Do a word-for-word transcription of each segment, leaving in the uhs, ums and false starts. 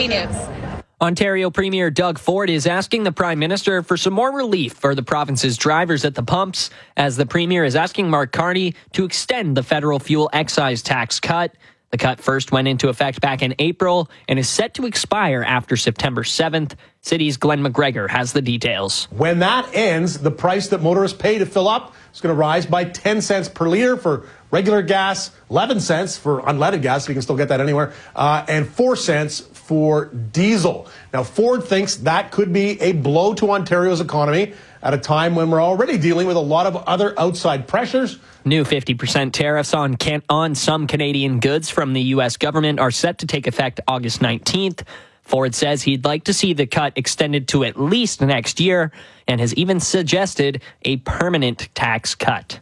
eighty News. Ontario Premier Doug Ford is asking the Prime Minister for some more relief for the province's drivers at the pumps, as the Premier is asking Mark Carney to extend the federal fuel excise tax cut. The cut first went into effect back in April and is set to expire after September seventh. City's Glenn McGregor has the details. When that ends, the price that motorists pay to fill up is going to rise by ten cents per litre for regular gas, eleven cents for unleaded gas, so you can still get that anywhere, uh, and four cents for diesel. Now, Ford thinks that could be a blow to Ontario's economy at a time when we're already dealing with a lot of other outside pressures. New fifty percent tariffs on can- on some Canadian goods from the U S government are set to take effect August nineteenth. Ford says he'd like to see the cut extended to at least next year and has even suggested a permanent tax cut.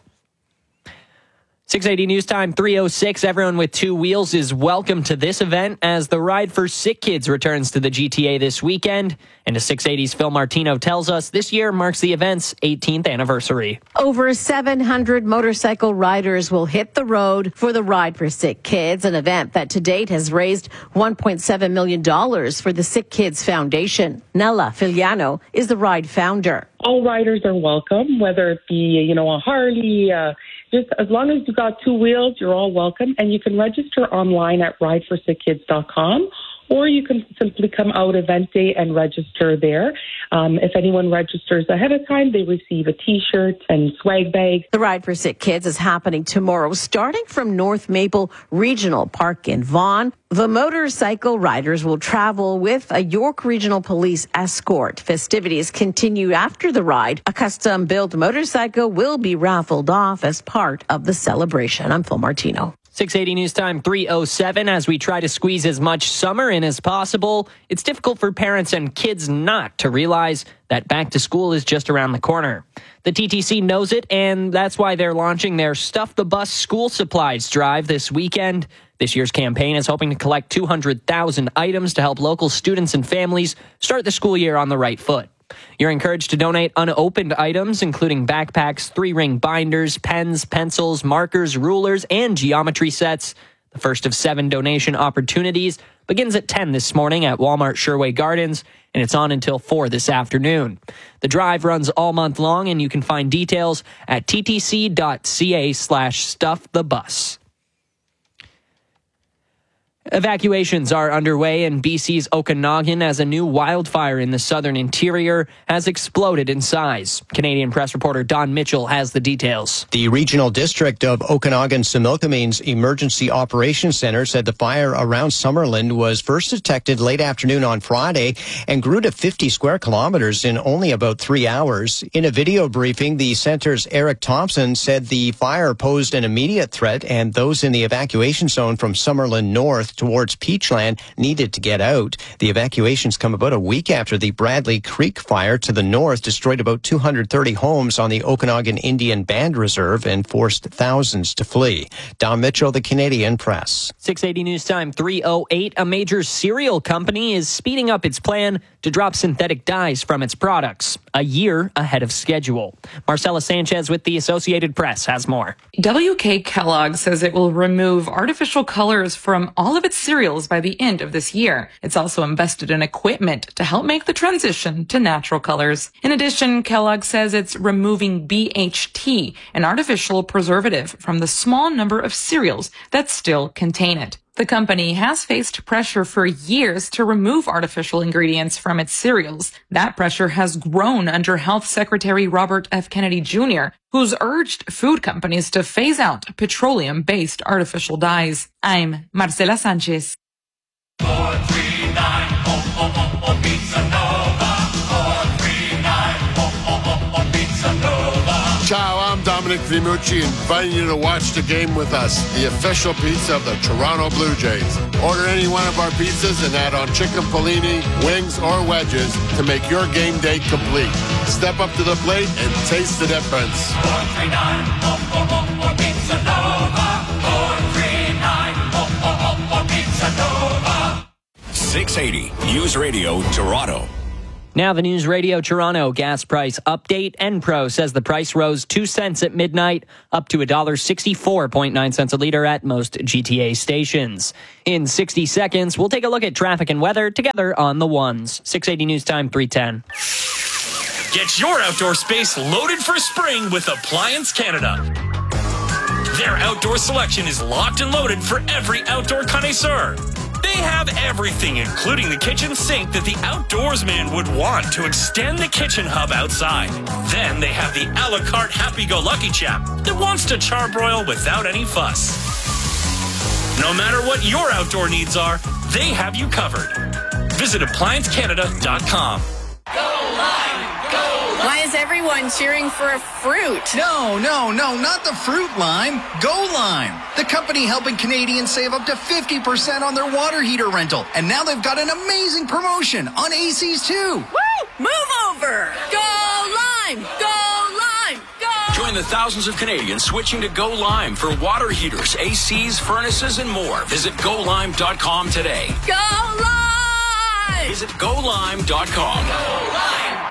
six eighty News Time, three oh six. Everyone with two wheels is welcome to this event as the Ride for Sick Kids returns to the G T A this weekend. And as six eighty's Phil Martino tells us, this year marks the event's eighteenth anniversary. Over seven hundred motorcycle riders will hit the road for the Ride for Sick Kids, an event that to date has raised one point seven million dollars for the Sick Kids Foundation. Nella Filiano is the Ride founder. All riders are welcome, whether it be, you know, a Harley, uh, just as long as you've got two wheels, you're all welcome. And you can register online at ride for sick kids dot com, or you can simply come out event day and register there. Um, if anyone registers ahead of time, they receive a T-shirt and swag bag. The Ride for Sick Kids is happening tomorrow, starting from North Maple Regional Park in Vaughan. The motorcycle riders will travel with a York Regional Police escort. Festivities continue after the ride. A custom-built motorcycle will be raffled off as part of the celebration. I'm Phil Martino. six eighty News Time, three oh seven. As we try to squeeze as much summer in as possible, it's difficult for parents and kids not to realize that back to school is just around the corner. The T T C knows it, and that's why they're launching their Stuff the Bus school supplies drive this weekend. This year's campaign is hoping to collect two hundred thousand items to help local students and families start the school year on the right foot. You're encouraged to donate unopened items, including backpacks, three-ring binders, pens, pencils, markers, rulers, and geometry sets. The first of seven donation opportunities begins at ten this morning at Walmart Sherway Gardens, and it's on until four this afternoon. The drive runs all month long, and you can find details at ttc.ca slash stuff the bus. Evacuations are underway in B C's Okanagan as a new wildfire in the southern interior has exploded in size. Canadian Press reporter Don Mitchell has the details. The Regional District of Okanagan-Similkamine's Emergency Operations Center said the fire around Summerland was first detected late afternoon on Friday and grew to fifty square kilometers in only about three hours. In a video briefing, the center's Eric Thompson said the fire posed an immediate threat and those in the evacuation zone from Summerland North towards Peachland needed to get out. The evacuations come about a week after the Bradley Creek fire to the north destroyed about two hundred thirty homes on the Okanagan Indian Band Reserve and forced thousands to flee. Don Mitchell, the Canadian Press. six eighty News Time, three oh eight. A major cereal company is speeding up its plan to drop synthetic dyes from its products, a year ahead of schedule. Marcela Sanchez with the Associated Press has more. W K Kellogg says it will remove artificial colors from all of its cereals by the end of this year. It's also invested in equipment to help make the transition to natural colors. In addition, Kellogg says it's removing B H T, an artificial preservative, from the small number of cereals that still contain it. The company has faced pressure for years to remove artificial ingredients from its cereals. That pressure has grown under Health Secretary Robert F. Kennedy Junior, who's urged food companies to phase out petroleum-based artificial dyes. I'm Marcela Sanchez. four three nine, oh, oh, oh, oh, Pizza Nova. four three nine, oh, oh, oh, oh, Pizza Nova. Ciao, I'm Dominic Vimucci, inviting you to watch the game with us, the official pizza of the Toronto Blue Jays. Order any one of our pizzas and add on chicken Polini, wings, or wedges to make your game day complete. Step up to the plate and taste the difference. four three nine, oh, oh, oh, oh, Pizza Nova. four three nine, oh, oh, oh, oh, Pizza Nova. six eighty News Radio Toronto. Now the News Radio Toronto gas price update. Enpro says the price rose two cents at midnight, up to one dollar sixty-four point nine cents a litre at most G T A stations. In sixty seconds, we'll take a look at traffic and weather together on the ones. six eighty News Time, three ten. Get your outdoor space loaded for spring with Appliance Canada. Their outdoor selection is locked and loaded for every outdoor connoisseur. They have everything, including the kitchen sink that the outdoorsman would want to extend the kitchen hub outside. Then they have the a la carte happy-go-lucky chap that wants to charbroil without any fuss. No matter what your outdoor needs are, they have you covered. Visit appliance canada dot com. Go Lime! Go Lime! Why is everyone cheering for a fruit? No, no, no, not the fruit lime. Go Lime, the company helping Canadians save up to fifty percent on their water heater rental. And now they've got an amazing promotion on A Cs too. Woo! Move over! Go Lime! Go Lime! Go! Join the thousands of Canadians switching to Go Lime for water heaters, A Cs, furnaces, and more. Visit go lime dot com today. Go Lime! Visit go lime dot com. Go Lime!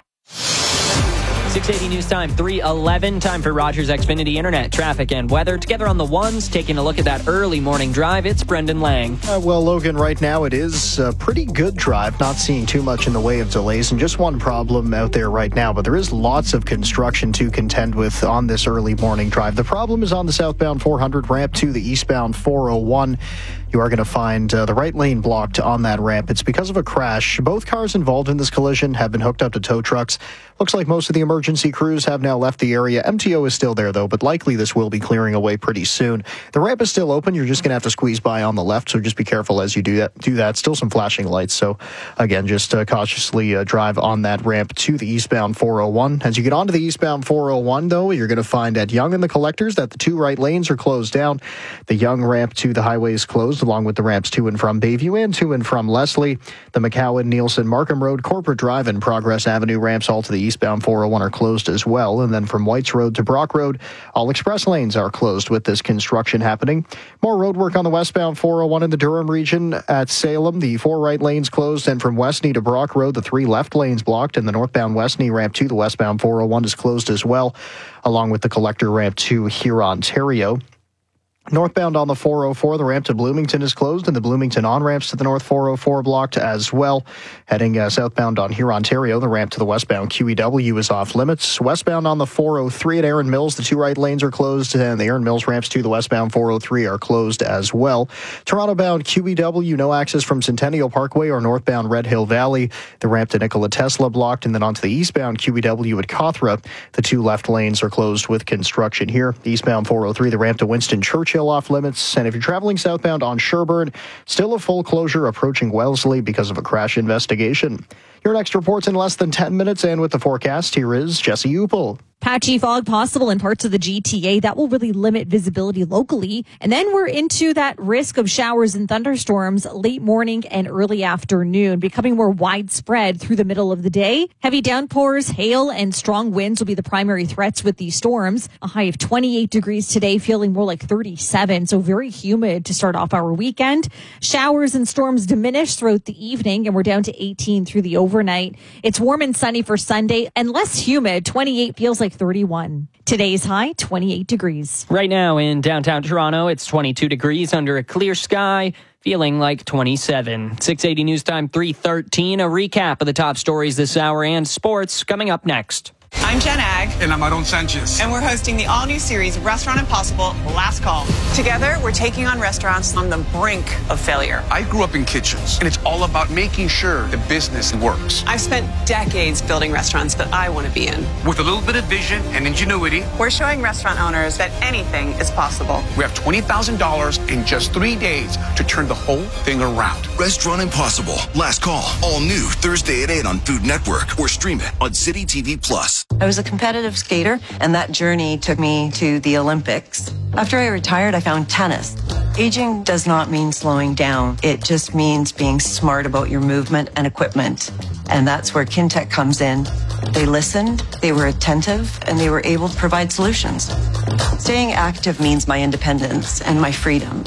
six eighty News Time, three eleven. Time for Rogers Xfinity Internet, traffic, and weather. Together on the ones, taking a look at that early morning drive, it's Brendan Lang. Uh, well, Logan, right now it is a pretty good drive. Not seeing too much in the way of delays, and just one problem out there right now. But there is lots of construction to contend with on this early morning drive. The problem is on the southbound four hundred ramp to the eastbound four oh one. You are going to find uh, the right lane blocked on that ramp. It's because of a crash. Both cars involved in this collision have been hooked up to tow trucks. Looks like most of the emergency crews have now left the area. M T O is still there, though, but likely this will be clearing away pretty soon. The ramp is still open. You're just going to have to squeeze by on the left, so just be careful as you do that. Do that. Still some flashing lights, so again, just uh, cautiously uh, drive on that ramp to the eastbound four oh one. As you get onto the eastbound four oh one, though, you're going to find at Yonge and the Collectors that the two right lanes are closed down. The Yonge ramp to the highway is closed, along with the ramps to and from Bayview and to and from Leslie. The McCowan, Nielsen, Markham Road, Corporate Drive, and Progress Avenue ramps all to the eastbound four oh one are closed as well. And then from Whites Road to Brock Road, all express lanes are closed with this construction happening. More road work on the westbound four oh one in the Durham region at Salem. The four right lanes closed, and from Westney to Brock Road, the three left lanes blocked, and the northbound Westney ramp to the westbound four oh one is closed as well, along with the collector ramp to Hurontario. Northbound on the four oh four, the ramp to Bloomington is closed, and the Bloomington on-ramps to the north four oh four blocked as well. Heading uh, southbound on Hurontario, the ramp to the westbound Q E W is off limits. Westbound on the four oh three at Erin Mills, the two right lanes are closed, and the Erin Mills ramps to the westbound four oh three are closed as well. Toronto-bound Q E W, no access from Centennial Parkway or northbound Red Hill Valley. The ramp to Nikola Tesla blocked, and then onto the eastbound Q E W at Cawthra. The two left lanes are closed with construction here. Eastbound four oh three, the ramp to Winston Churchill off limits, and if you're traveling southbound on Sherbourne, still a full closure approaching Wellesley because of a crash investigation. Your next report's in less than ten minutes, and with the forecast, here is Jesse Upel. Patchy fog possible in parts of the G T A. That will really limit visibility locally. And then we're into that risk of showers and thunderstorms late morning and early afternoon, becoming more widespread through the middle of the day. Heavy downpours, hail, and strong winds will be the primary threats with these storms. A high of twenty-eight degrees today, feeling more like thirty-seven, so very humid to start off our weekend. Showers and storms diminish throughout the evening, and we're down to eighteen through the overnight. It's warm and sunny for Sunday and less humid. twenty-eight feels like thirty-one. Today's high, twenty-eight degrees. Right now in downtown Toronto, it's twenty-two degrees under a clear sky, feeling like twenty-seven. six eighty News Time, three thirteen. A recap of the top stories this hour and sports coming up next. I'm Jen Ag. And I'm Aaron Sanchez. And we're hosting the all-new series, Restaurant Impossible, Last Call. Together, we're taking on restaurants on the brink of failure. I grew up in kitchens, and it's all about making sure the business works. I've spent decades building restaurants that I want to be in. With a little bit of vision and ingenuity, we're showing restaurant owners that anything is possible. We have twenty thousand dollars in just three days to turn the whole thing around. Restaurant Impossible, Last Call. All new Thursday at eight on Food Network, or stream it on City T V Plus. I was a competitive skater, and that journey took me to the Olympics. After I retired, I found tennis. Aging does not mean slowing down. It just means being smart about your movement and equipment. And that's where Kintec comes in. They listened, they were attentive, and they were able to provide solutions. Staying active means my independence and my freedom.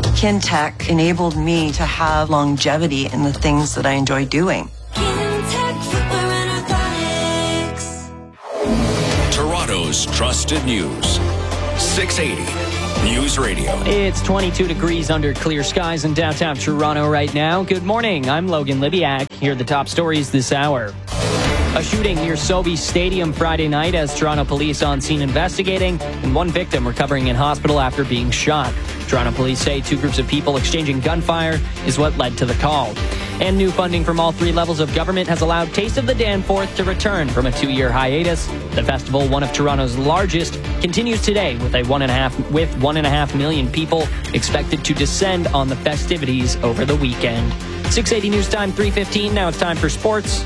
Kintec enabled me to have longevity in the things that I enjoy doing. Kintec Footwear and Toronto's trusted news. six eighty News Radio. It's twenty-two degrees under clear skies in downtown Toronto right now. Good morning. I'm Logan Libiak. Here are the top stories this hour. A shooting near Sobeys Stadium Friday night as Toronto police on scene investigating, and one victim recovering in hospital after being shot. Toronto police say two groups of people exchanging gunfire is what led to the call. And new funding from all three levels of government has allowed Taste of the Danforth to return from a two-year hiatus. The festival, one of Toronto's largest, continues today with a one and a half with one and a half million people expected to descend on the festivities over the weekend. six eighty News Time, three fifteen. Now it's time for sports.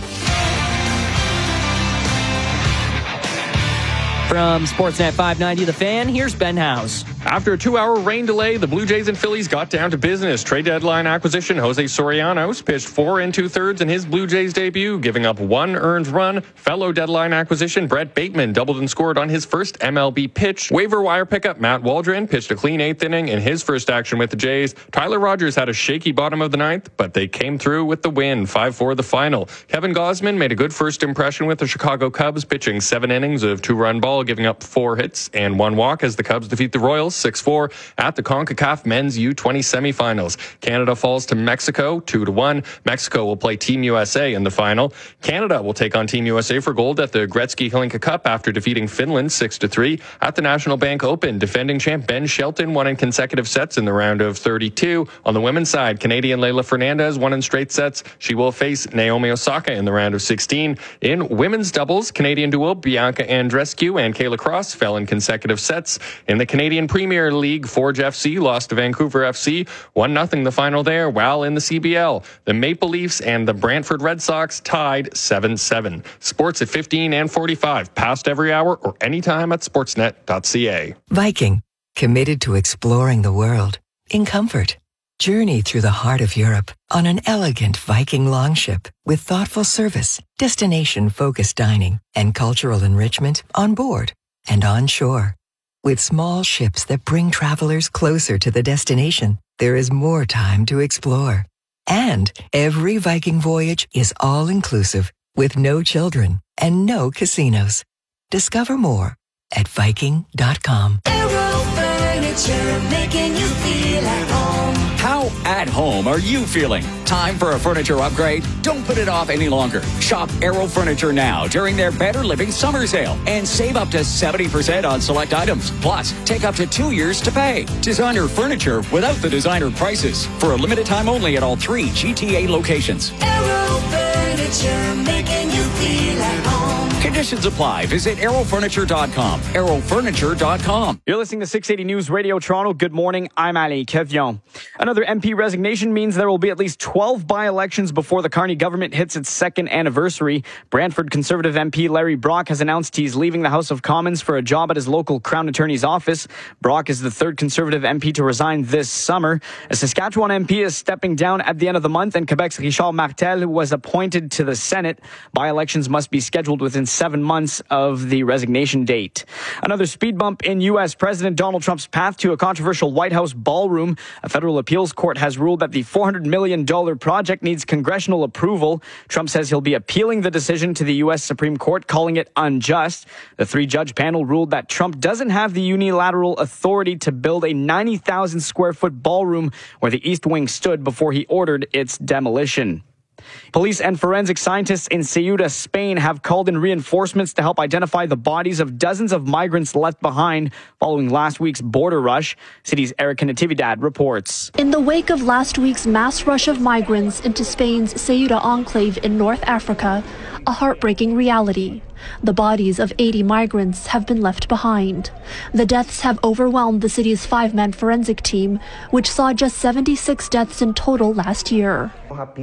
From Sportsnet five ninety The Fan, here's Ben House. After a two-hour rain delay, the Blue Jays and Phillies got down to business. Trade deadline acquisition Jose Sorianos pitched four and two-thirds in his Blue Jays debut, giving up one earned run. Fellow deadline acquisition Brett Bateman doubled and scored on his first M L B pitch. Waiver wire pickup Matt Waldron pitched a clean eighth inning in his first action with the Jays. Tyler Rogers had a shaky bottom of the ninth, but they came through with the win, five four the final. Kevin Gausman made a good first impression with the Chicago Cubs, pitching seven innings of two-run ball, giving up four hits and one walk as the Cubs defeat the Royals six four at the CONCACAF Men's U twenty semifinals. Canada falls to Mexico two to one. Mexico will play Team U S A in the final. Canada will take on Team U S A for gold at the Gretzky Hlinka Cup after defeating Finland six to three. At the National Bank Open, defending champ Ben Shelton won in consecutive sets in the round of thirty-two. On the women's side, Canadian Leylah Fernandez won in straight sets. She will face Naomi Osaka in the round of sixteen. In women's doubles, Canadian duo Bianca Andreescu and Kayla Cross fell in consecutive sets. In the Canadian Premier League, Forge F C lost to Vancouver F C, one nothing the final there, while in the C B L, the Maple Leafs and the Brantford Red Sox tied seven seven. Sports at fifteen and forty-five, past every hour or anytime at sportsnet dot c a. Viking, committed to exploring the world in comfort. Journey through the heart of Europe on an elegant Viking longship with thoughtful service, destination-focused dining, and cultural enrichment on board and on shore. With small ships that bring travelers closer to the destination, there is more time to explore. And every Viking voyage is all-inclusive with no children and no casinos. Discover more at Viking dot com. Aero Furniture, making you feel at home. How at home are you feeling? Time for a furniture upgrade? Don't put it off any longer. Shop Aero Furniture now during their Better Living Summer Sale and save up to seventy percent on select items. Plus, take up to two years to pay. Designer furniture without the designer prices. For a limited time only at all three G T A locations. Aero Furniture, making you feel at home. Conditions apply. Visit aero furniture dot com. aero furniture dot com. You're listening to six eighty News Radio Toronto. Good morning. I'm Ali Kevion. Another M P resignation means there will be at least twelve by-elections before the Carney government hits its second anniversary. Brantford Conservative M P Larry Brock has announced he's leaving the House of Commons for a job at his local Crown Attorney's office. Brock is the third Conservative M P to resign this summer. A Saskatchewan M P is stepping down at the end of the month, and Quebec's Richard Martel was appointed to the Senate. By-elections must be scheduled within seven months of the resignation date. Another speed bump in U S President Donald Trump's path to a controversial White House ballroom. A federal appeals court has ruled that the four hundred million dollars project needs congressional approval. Trump says he'll be appealing the decision to the U S Supreme Court, calling it unjust. The three-judge panel ruled that Trump doesn't have the unilateral authority to build a ninety thousand square foot ballroom where the East Wing stood before he ordered its demolition. Police and forensic scientists in Ceuta, Spain, have called in reinforcements to help identify the bodies of dozens of migrants left behind following last week's border rush. City's Erica Natividad reports. In the wake of last week's mass rush of migrants into Spain's Ceuta enclave in North Africa, a heartbreaking reality. The bodies of eighty migrants have been left behind. The deaths have overwhelmed the city's five-man forensic team, which saw just seventy-six deaths in total last year.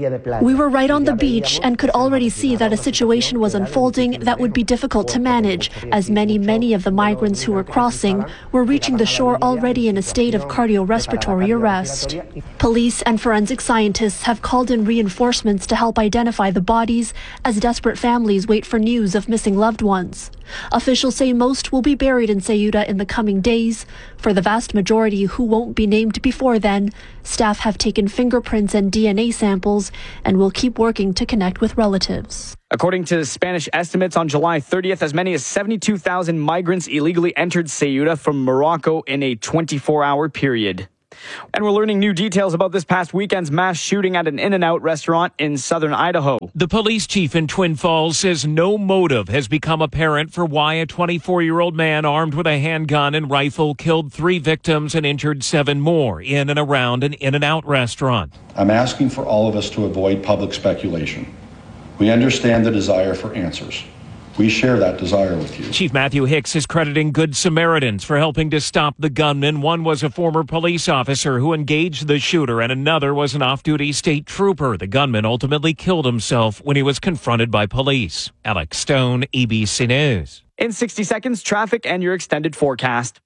We were right on the beach and could already see that a situation was unfolding that would be difficult to manage, as many, many of the migrants who were crossing were reaching the shore already in a state of cardiorespiratory arrest. Police and forensic scientists have called in reinforcements to help identify the bodies as desperate families wait for news of missing missing loved ones. Officials say most will be buried in Ceuta in the coming days. For the vast majority who won't be named before then, staff have taken fingerprints and D N A samples and will keep working to connect with relatives. According to Spanish estimates, on July thirtieth, as many as seventy-two thousand migrants illegally entered Ceuta from Morocco in a twenty-four hour period. And we're learning new details about this past weekend's mass shooting at an In-N-Out restaurant in southern Idaho. The police chief in Twin Falls says no motive has become apparent for why a twenty-four-year-old man armed with a handgun and rifle killed three victims and injured seven more in and around an In-N-Out restaurant. I'm asking for all of us to avoid public speculation. We understand the desire for answers. We share that desire with you. Chief Matthew Hicks is crediting Good Samaritans for helping to stop the gunman. One was a former police officer who engaged the shooter, and another was an off-duty state trooper. The gunman ultimately killed himself when he was confronted by police. Alex Stone, E B C News. In sixty seconds, traffic and your extended forecast.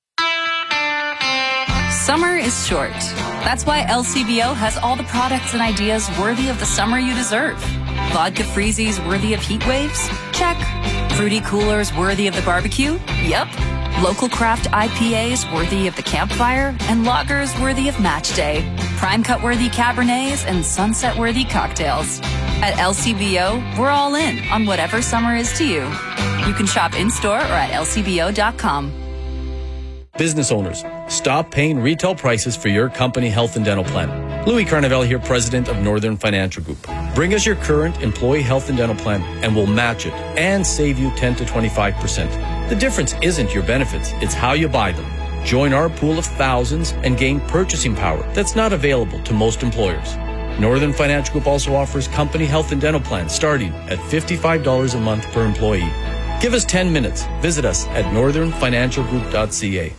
Summer is short. That's why L C B O has all the products and ideas worthy of the summer you deserve. Vodka freezies worthy of heat waves? Check. Fruity coolers worthy of the barbecue? Yep. Local craft I P As worthy of the campfire? And lagers worthy of match day. Prime cut worthy Cabernets and sunset worthy cocktails. At L C B O, we're all in on whatever summer is to you. You can shop in-store or at L C B O dot com. Business owners, stop paying retail prices for your company health and dental plan. Louis Carnevale here, president of Northern Financial Group. Bring us your current employee health and dental plan and we'll match it and save you ten to twenty-five percent. The difference isn't your benefits, it's how you buy them. Join our pool of thousands and gain purchasing power that's not available to most employers. Northern Financial Group also offers company health and dental plans starting at fifty-five dollars a month per employee. Give us ten minutes. Visit us at northern financial group dot c a.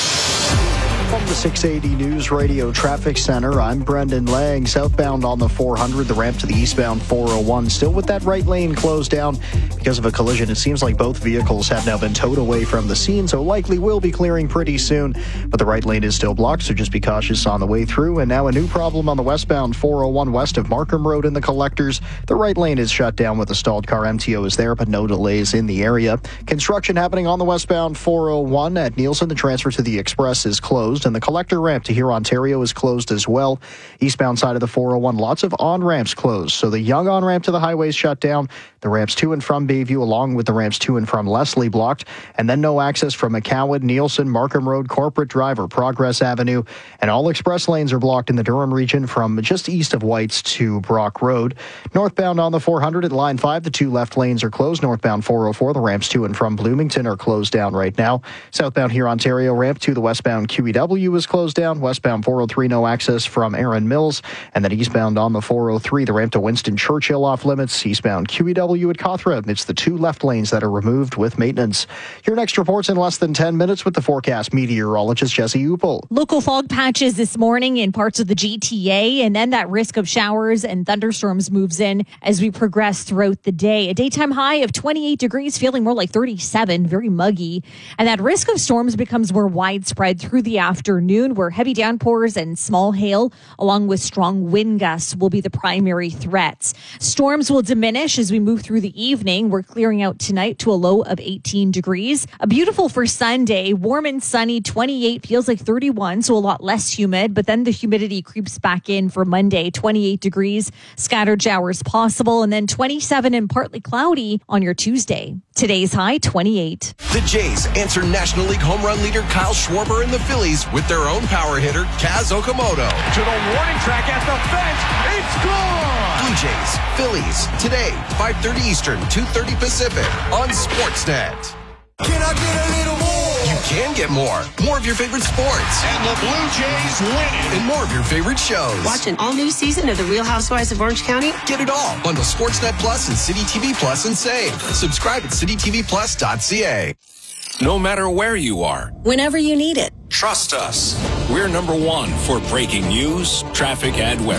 From the six eighty News Radio Traffic Center, I'm Brendan Lang. Southbound on the four hundred, the ramp to the eastbound four oh one, still with that right lane closed down because of a collision. It seems like both vehicles have now been towed away from the scene, so likely will be clearing pretty soon. But the right lane is still blocked, so just be cautious on the way through. And now a new problem on the westbound four oh one west of Markham Road in the collectors. The right lane is shut down with a stalled car. M T O is there, but no delays in the area. Construction happening on the westbound four oh one at Nielsen. The transfer to the Express is closed, and the collector ramp to here Ontario is closed as well. Eastbound side of the four oh one, lots of on-ramps closed. So the Yonge on-ramp to the highway is shut down. The ramps to and from Bayview, along with the ramps to and from Leslie, blocked. And then no access from McCowan, Nielsen, Markham Road, Corporate Drive, or Progress Avenue. And all express lanes are blocked in the Durham region from just east of Whites to Brock Road. Northbound on the four hundred at line five, the two left lanes are closed. Northbound four oh four, the ramps to and from Bloomington are closed down right now. Southbound here Ontario ramp to the westbound Q E W is closed down. Westbound four oh three, no access from Erin Mills. And then eastbound on the four oh three, the ramp to Winston Churchill off limits. Eastbound Q E W at Cawthra. It's the two left lanes that are removed with maintenance. Your next reports in less than ten minutes with the forecast meteorologist Jesse Upel. Local fog patches this morning in parts of the G T A, and then that risk of showers and thunderstorms moves in as we progress throughout the day. A daytime high of twenty-eight degrees, feeling more like thirty-seven, very muggy. And that risk of storms becomes more widespread through the afternoon, where heavy downpours and small hail, along with strong wind gusts, will be the primary threats. Storms will diminish as we move through the evening. We're clearing out tonight to a low of eighteen degrees. A beautiful for Sunday, warm and sunny, twenty-eight, feels like thirty-one, so a lot less humid, but then the humidity creeps back in for Monday, twenty-eight degrees, scattered showers possible, and then twenty-seven and partly cloudy on your Tuesday. Today's high, twenty-eight. The Jays answer National League home run leader Kyle Schwarber and the Phillies with their own power hitter, Kaz Okamoto. To the warning track at the fence. It's gone! Blue Jays, Phillies, today, five thirty Eastern, two thirty Pacific, on Sportsnet. Can I get a little more? You can get more. More of your favorite sports. And the Blue Jays win it. And more of your favorite shows. Watch an all-new season of The Real Housewives of Orange County. Get it all. Bundle Sportsnet Plus and City T V Plus and save. Subscribe at city t v plus dot c a. No matter where you are, Whenever you need it. trust us. We're number one for breaking news, traffic, and weather.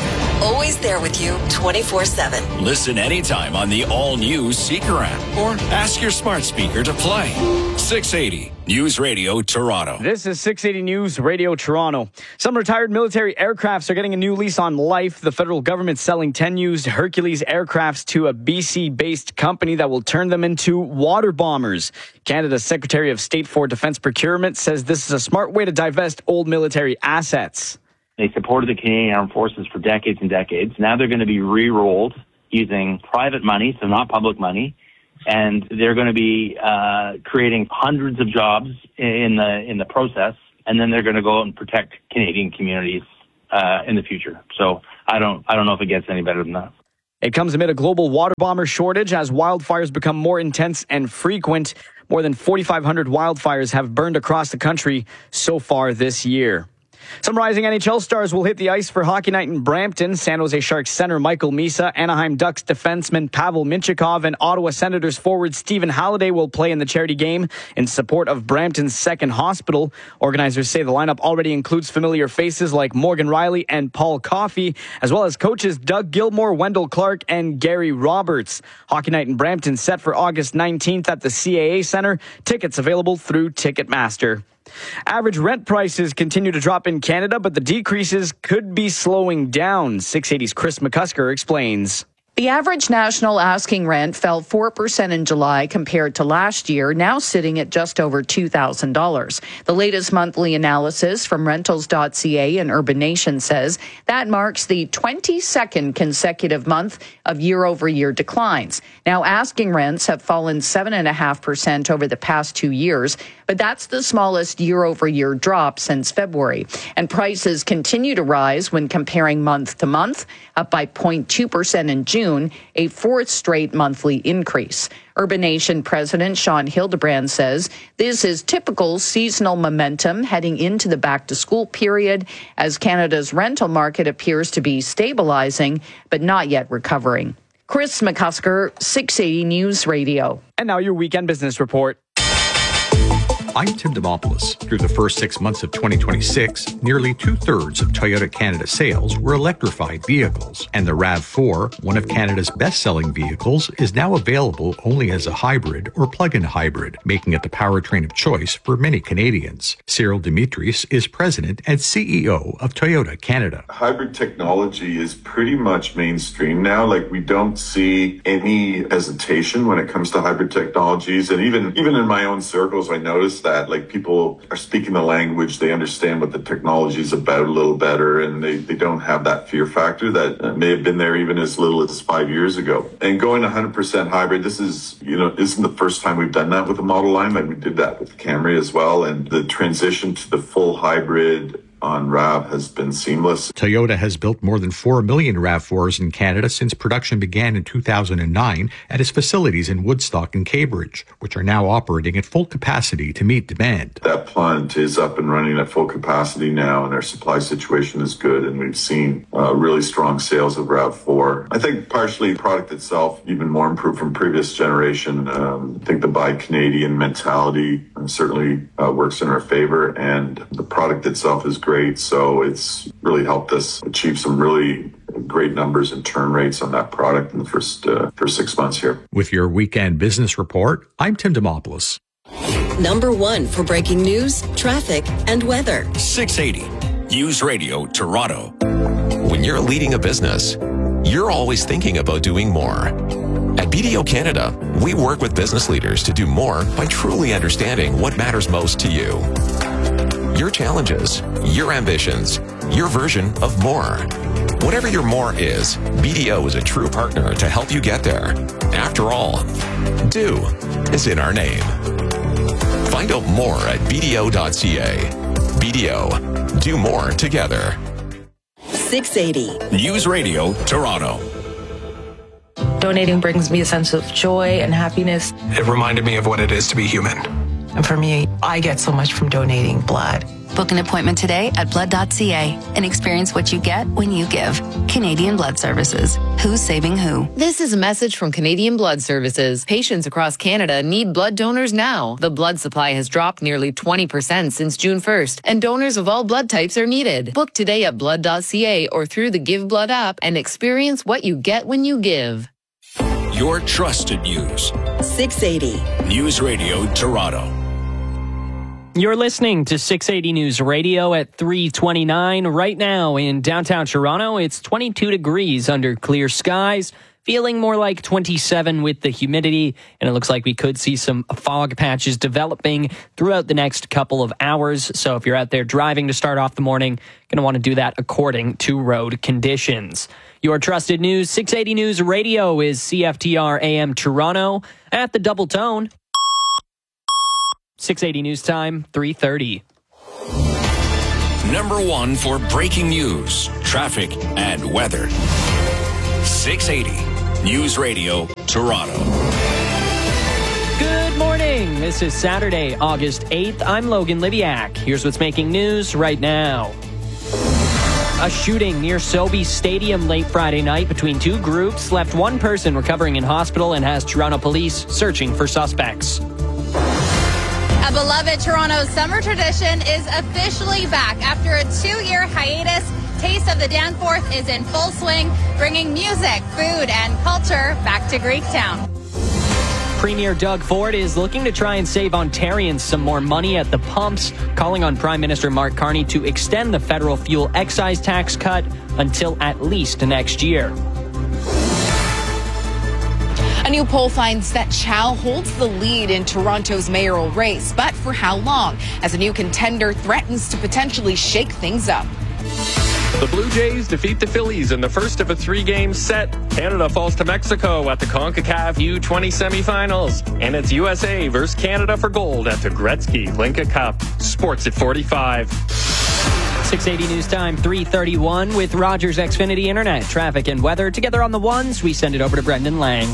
always there with you twenty-four seven. Listen anytime on the all-new Seeker app or ask your smart speaker to play. six eighty News Radio Toronto. This is six eighty News Radio Toronto. Some retired military aircrafts are getting a new lease on life. The federal government's selling ten used Hercules aircrafts to a B C-based company that will turn them into water bombers. Canada's Secretary of State for Defense Procurement says this is a smart way to divest old military assets. They supported the Canadian Armed Forces for decades and decades. Now they're going to be re-rolled using private money, so not public money. And they're going to be uh, creating hundreds of jobs in the in the process, and then they're going to go out and protect Canadian communities uh, in the future. So I don't I don't know if it gets any better than that. It comes amid a global water bomber shortage as wildfires become more intense and frequent. More than forty-five hundred wildfires have burned across the country so far this year. Some rising N H L stars will hit the ice for Hockey Night in Brampton. San Jose Sharks center Michael Misa, Anaheim Ducks defenseman Pavel Mintyukov, and Ottawa Senators forward Stephen Halliday will play in the charity game in support of Brampton's Second Hospital. Organizers say the lineup already includes familiar faces like Morgan Riley and Paul Coffey, as well as coaches Doug Gilmore, Wendell Clark, and Gary Roberts. Hockey Night in Brampton set for August nineteenth at the C A A Center. Tickets available through Ticketmaster. Average rent prices continue to drop in Canada, but the decreases could be slowing down. six eighty's Chris McCusker explains. The average national asking rent fell four percent in July compared to last year, now sitting at just over two thousand dollars. The latest monthly analysis from rentals dot c a and Urban Nation says that marks the twenty-second consecutive month of year-over-year declines. Now, asking rents have fallen seven point five percent over the past two years, but that's the smallest year-over-year drop since February. And prices continue to rise when comparing month to month, up by zero point two percent in June. A fourth straight monthly increase. Urban Nation President Sean Hildebrand says this is typical seasonal momentum heading into the back-to-school period as Canada's rental market appears to be stabilizing but not yet recovering. Chris McCusker, six eighty News Radio. And now your weekend business report. I'm Tim Demopoulos. Through the first six months of twenty twenty-six, nearly two-thirds of Toyota Canada sales were electrified vehicles, and the RAV four, one of Canada's best-selling vehicles, is now available only as a hybrid or plug-in hybrid, making it the powertrain of choice for many Canadians. Cyril Dimitris is president and C E O of Toyota Canada. Hybrid technology is pretty much mainstream now. Like, we don't see any hesitation when it comes to hybrid technologies, and even even in my own circles, I noticed that like people are speaking the language, they understand what the technology is about a little better, and they, they don't have that fear factor that uh, may have been there even as little as five years ago. And going one hundred percent hybrid, this is, you know, isn't the first time we've done that with the model line. Like we did that with the Camry as well, and the transition to the full hybrid on RAV has been seamless. Toyota has built more than four million RAV fours in Canada since production began in two thousand nine at its facilities in Woodstock and Cambridge, which are now operating at full capacity to meet demand. That plant is up and running at full capacity now, and our supply situation is good, and we've seen uh, really strong sales of RAV four. I think partially the product itself even more improved from previous generation. Um, I think the Buy Canadian mentality uh, certainly uh, works in our favor, and the product itself is great. So it's really helped us achieve some really great numbers and turn rates on that product in the first uh, first six months here. With your weekend business report, I'm Tim Demopoulos. Number one for breaking news, traffic, and weather. six eighty News Radio Toronto. When you're leading a business, you're always thinking about doing more. At B D O Canada, we work with business leaders to do more by truly understanding what matters most to you. Your challenges, your ambitions, your version of more. Whatever your more is, B D O is a true partner to help you get there. After all, do is in our name. Find out more at b d o dot c a. B D O, do more together. six eighty News Radio Toronto. Donating brings me a sense of joy and happiness. It reminded me of what it is to be human. And for me, I get so much from donating blood. Book an appointment today at blood dot c a and experience what you get when you give. Canadian Blood Services. Who's saving who? This is a message from Canadian Blood Services. Patients across Canada need blood donors now. The blood supply has dropped nearly twenty percent since June first, and donors of all blood types are needed. Book today at blood dot c a or through the Give Blood app and experience what you get when you give. Your trusted news. six eighty. News Radio Toronto. You're listening to six eighty News Radio at three twenty-nine. Right now in downtown Toronto, it's twenty-two degrees under clear skies, feeling more like twenty-seven with the humidity, and it looks like we could see some fog patches developing throughout the next couple of hours. So if you're out there driving to start off the morning, going to want to do that according to road conditions. Your trusted news, six eighty News Radio is C F T R A M Toronto at the Double Tone. six eighty News Time, three thirty. Number one for breaking news, traffic, and weather. six eighty News Radio Toronto. Good morning. This is Saturday, August eighth. I'm Logan Liviak. Here's what's making news right now. A shooting near Sobeys Stadium late Friday night between two groups left one person recovering in hospital and has Toronto police searching for suspects. A beloved Toronto summer tradition is officially back. After a two-year hiatus, Taste of the Danforth is in full swing, bringing music, food, and culture back to Greektown. Premier Doug Ford is looking to try and save Ontarians some more money at the pumps, calling on Prime Minister Mark Carney to extend the federal fuel excise tax cut until at least next year. A new poll finds that Chow holds the lead in Toronto's mayoral race, but for how long, as a new contender threatens to potentially shake things up. The Blue Jays defeat the Phillies in the first of a three-game set. Canada falls to Mexico at the CONCACAF U twenty semifinals. And it's U S A versus Canada for gold at the Gretzky Linka Cup. Sports at forty-five. six eighty News Time, three thirty-one with Rogers Xfinity Internet. Traffic and weather together on the ones. We send it over to Brendan Lang.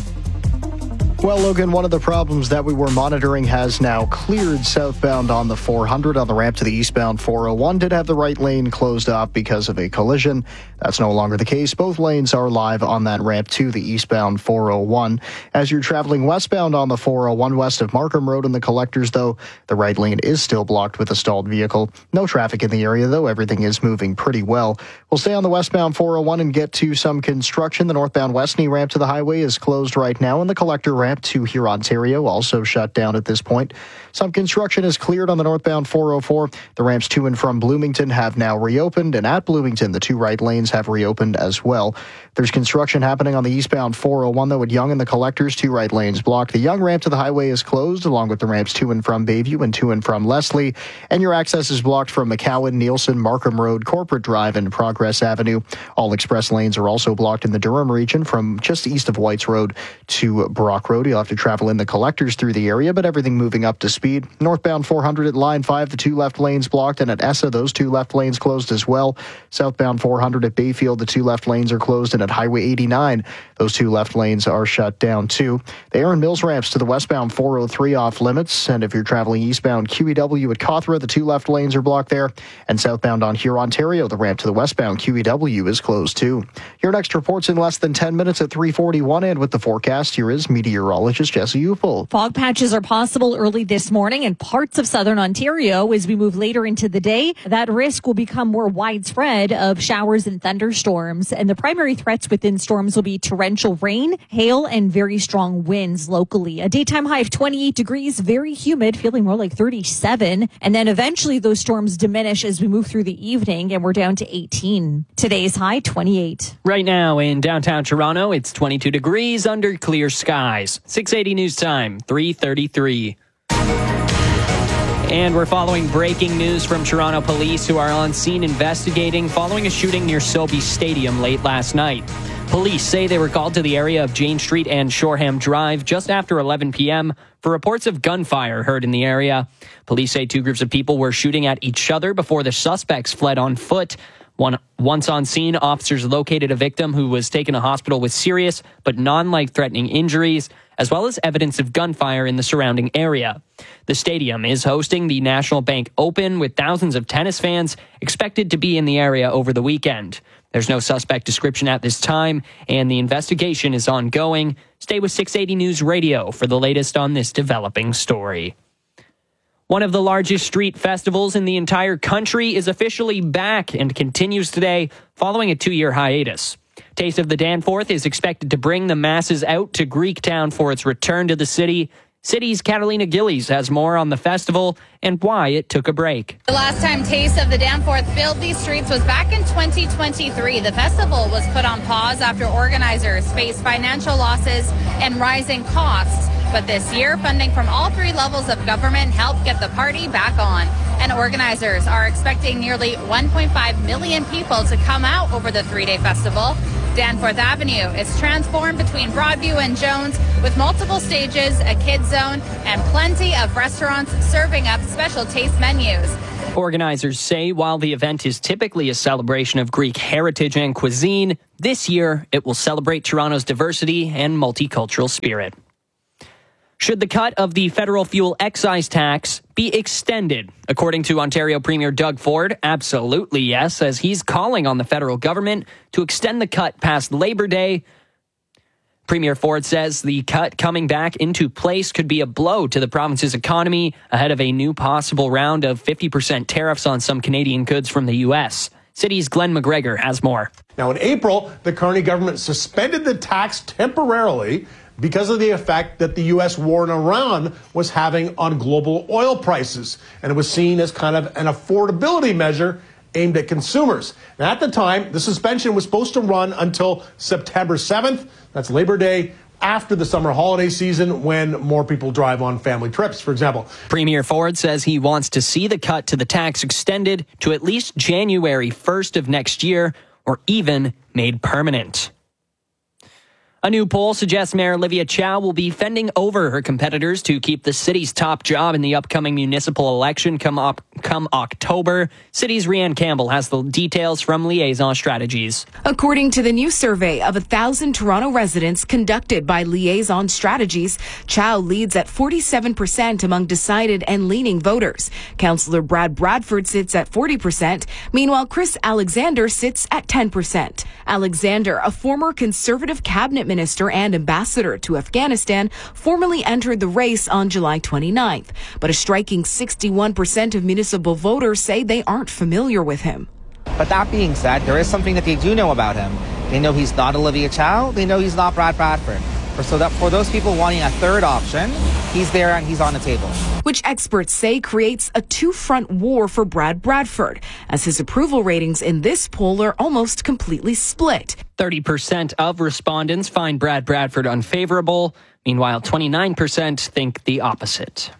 Well, Logan, one of the problems that we were monitoring has now cleared southbound on the four hundred on the ramp to the eastbound four oh one. Did have the right lane closed off because of a collision. That's no longer the case. Both lanes are live on that ramp to the eastbound four oh one. As you're traveling westbound on the four oh one west of Markham Road in the collectors, though, the right lane is still blocked with a stalled vehicle. No traffic in the area, though. Everything is moving pretty well. We'll stay on the westbound four oh one and get to some construction. The northbound Westney ramp to the highway is closed right now, and the collector ramp to here, Ontario, also shut down at this point. Some construction is cleared on the northbound four oh four. The ramps to and from Bloomington have now reopened, and at Bloomington, the two right lanes have reopened as well. There's construction happening on the eastbound four oh one, though, at Yonge and the collectors, two right lanes blocked. The Yonge ramp to the highway is closed, along with the ramps to and from Bayview and to and from Leslie, and your access is blocked from McCowan, Nielsen, Markham Road, Corporate Drive, and Progress Avenue. All express lanes are also blocked in the Durham region from just east of Whites Road to Brock Road. You'll have to travel in the collectors through the area, but everything moving up to speed. Northbound four hundred at Line five, the two left lanes blocked, and at Essa, those two left lanes closed as well. Southbound four hundred at Bayfield, the two left lanes are closed, and at Highway eighty-nine, those two left lanes are shut down too. The Aaron Mills ramps to the westbound four oh three off limits, and if you're traveling eastbound Q E W at Cawthra, the two left lanes are blocked there, and southbound on here, Ontario, the ramp to the westbound Q E W is closed too. Your next report's in less than ten minutes at three forty-one, and with the forecast, here is meteorologist Jesse Upel. Fog patches are possible early this morning in parts of southern Ontario. As we move later into the day, that risk will become more widespread of showers and thunderstorms. And the primary threats within storms will be torrential rain, hail, and very strong winds locally. A daytime high of twenty-eight degrees, very humid, feeling more like thirty-seven. And then eventually those storms diminish as we move through the evening, and we're down to eighteen. Today's high, twenty-eight. Right now in downtown Toronto, it's twenty-two degrees under clear skies. six eighty News Time, three thirty-three. And we're following breaking news from Toronto police, who are on scene investigating following a shooting near Sobeys Stadium late last night. Police say they were called to the area of Jane Street and Shoreham Drive just after eleven p.m. for reports of gunfire heard in the area. Police say two groups of people were shooting at each other before the suspects fled on foot. One, once on scene, officers located a victim who was taken to hospital with serious but non-life-threatening injuries, as well as evidence of gunfire in the surrounding area. The stadium is hosting the National Bank Open with thousands of tennis fans expected to be in the area over the weekend. There's no suspect description at this time, and the investigation is ongoing. Stay with six eighty News Radio for the latest on this developing story. One of the largest street festivals in the entire country is officially back and continues today following a two-year hiatus. Taste of the Danforth is expected to bring the masses out to Greektown for its return to the city. City's Catalina Gillies has more on the festival and why it took a break. The last time Taste of the Danforth filled these streets was back in twenty twenty-three. The festival was put on pause after organizers faced financial losses and rising costs. But this year, funding from all three levels of government helped get the party back on. And organizers are expecting nearly one point five million people to come out over the three-day festival. Danforth Avenue is transformed between Broadview and Jones with multiple stages, a kids zone, and plenty of restaurants serving up special taste menus. Organizers say while the event is typically a celebration of Greek heritage and cuisine, this year it will celebrate Toronto's diversity and multicultural spirit. Should the cut of the federal fuel excise tax be extended? According to Ontario Premier Doug Ford, absolutely yes, as he's calling on the federal government to extend the cut past Labor Day. Premier Ford says the cut coming back into place could be a blow to the province's economy ahead of a new possible round of fifty percent tariffs on some Canadian goods from the U S. City's Glenn McGregor has more. Now, in April, the Carney government suspended the tax temporarily because of the effect that the U S war in Iran was having on global oil prices. And it was seen as kind of an affordability measure aimed at consumers. And at the time, the suspension was supposed to run until September seventh. That's Labor Day, after the summer holiday season when more people drive on family trips, for example. Premier Ford says he wants to see the cut to the tax extended to at least January first of next year or even made permanent. A new poll suggests Mayor Olivia Chow will be fending over her competitors to keep the city's top job in the upcoming municipal election come up, come October. City's Rianne Campbell has the details from Liaison Strategies. According to the new survey of one thousand Toronto residents conducted by Liaison Strategies, Chow leads at forty-seven percent among decided and leaning voters. Councillor Brad Bradford sits at forty percent. Meanwhile, Chris Alexander sits at ten percent. Alexander, a former Conservative cabinet minister and ambassador to Afghanistan, formally entered the race on July twenty-ninth. But a striking sixty-one percent of municipal voters say they aren't familiar with him. But that being said, there is something that they do know about him. They know he's not Olivia Chow. They know he's not Brad Bradford. For, so that for those people wanting a third option, he's there and he's on the table. Which experts say creates a two-front war for Brad Bradford, as his approval ratings in this poll are almost completely split. thirty percent of respondents find Brad Bradford unfavorable. Meanwhile, twenty-nine percent think the opposite.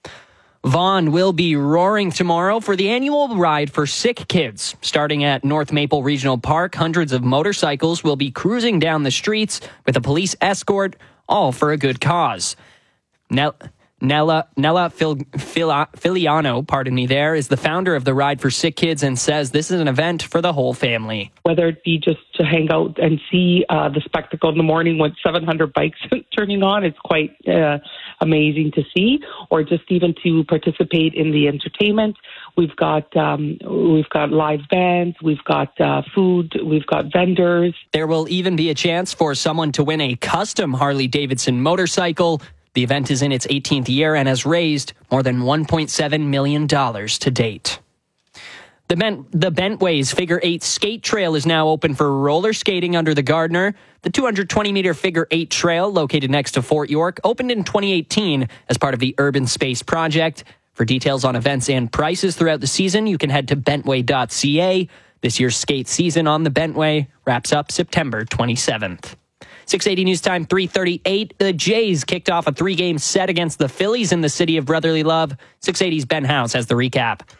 Vaughan will be roaring tomorrow for the annual Ride for Sick Kids. Starting at North Maple Regional Park, hundreds of motorcycles will be cruising down the streets with a police escort, all for a good cause. Now, Nella, Nella Fil, Fil, Filiano, pardon me there, is the founder of the Ride for Sick Kids and says this is an event for the whole family. Whether it be just to hang out and see uh, the spectacle in the morning with seven hundred bikes turning on, it's quite uh, amazing to see, or just even to participate in the entertainment. We've got um, we've got live bands, we've got uh, food, we've got vendors. There will even be a chance for someone to win a custom Harley-Davidson motorcycle. The event is in its eighteenth year and has raised more than one point seven million dollars to date. The, Bent, the Bentways Figure Eight Skate Trail is now open for roller skating under the Gardner. The two hundred twenty meter Figure Eight Trail, located next to Fort York, opened in twenty eighteen as part of the Urban Space Project. For details on events and prices throughout the season, you can head to bentway dot c a. This year's skate season on the Bentway wraps up September twenty-seventh. six eighty News Time, three thirty-eight. The Jays kicked off a three-game set against the Phillies in the city of brotherly love. six eighty's Ben House has the recap.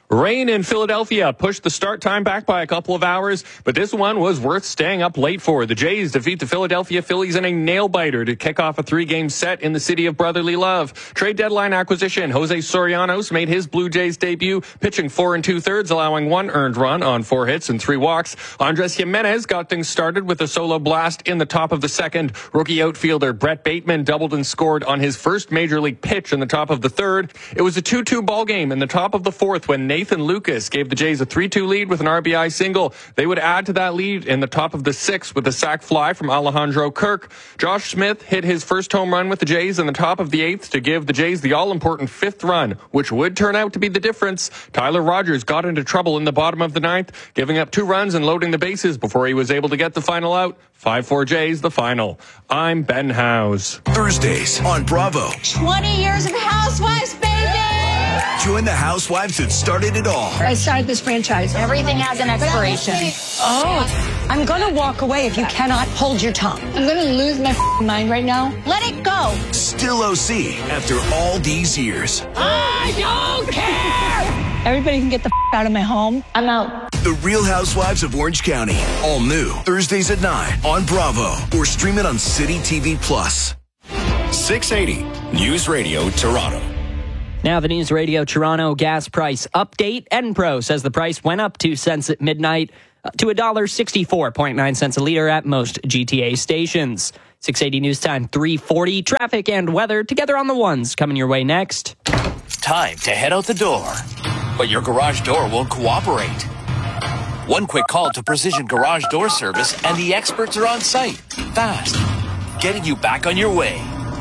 Rain in Philadelphia pushed the start time back by a couple of hours, but this one was worth staying up late for. The Jays defeat the Philadelphia Phillies in a nail-biter to kick off a three-game set in the city of brotherly love. Trade deadline acquisition, Jose Sorianos made his Blue Jays debut, pitching four and two-thirds, allowing one earned run on four hits and three walks. Andres Jimenez got things started with a solo blast in the top of the second. Rookie outfielder Brett Bateman doubled and scored on his first major league pitch in the top of the third. It was a two two ball game in the top of the fourth when Nathan Lucas gave the Jays a three two lead with an R B I single. They would add to that lead in the top of the sixth with a sac fly from Alejandro Kirk. Josh Smith hit his first home run with the Jays in the top of the eighth to give the Jays the all-important fifth run, which would turn out to be the difference. Tyler Rogers got into trouble in the bottom of the ninth, giving up two runs and loading the bases before he was able to get the final out. five four Jays, the final. I'm Ben Howes. Thursdays on Bravo. twenty years of Housewives, baby! Join the housewives that started it all. I started this franchise. Everything has an expiration. Oh, I'm going to walk away if you cannot hold your tongue. I'm going to lose my mind right now. Let it go. Still O C after all these years. I don't care! Everybody can get the out of my home. I'm out. The Real Housewives of Orange County. All new. Thursdays at nine on Bravo. Or stream it on City T V Plus. six eighty News Radio Toronto. Now the News Radio Toronto gas price update. Enpro says the price went up two cents at midnight uh, to one dollar sixty-four point nine cents a litre at most G T A stations. six eighty News Time, three forty. Traffic and weather together on the ones coming your way next. Time to head out the door, but your garage door won't cooperate. One quick call to Precision Garage Door Service and the experts are on site, fast, getting you back on your way.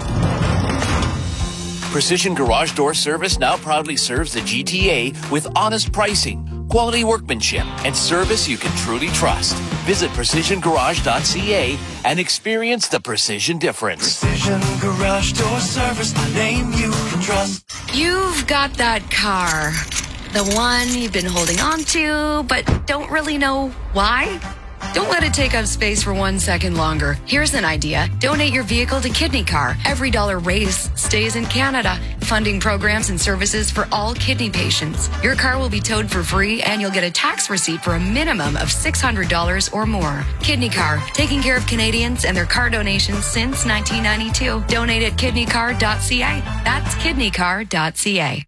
Precision Garage Door Service now proudly serves the G T A with honest pricing, quality workmanship, and service you can truly trust. Visit precision garage dot c a and experience the precision difference. Precision Garage Door Service, the name you can trust. You've got that car, the one you've been holding on to, but don't really know why. Don't let it take up space for one second longer. Here's an idea. Donate your vehicle to Kidney Car. Every dollar raised stays in Canada, funding programs and services for all kidney patients. Your car will be towed for free and you'll get a tax receipt for a minimum of six hundred dollars or more. Kidney Car, taking care of Canadians and their car donations since nineteen ninety-two. Donate at kidney car dot c a. That's kidney car dot c a.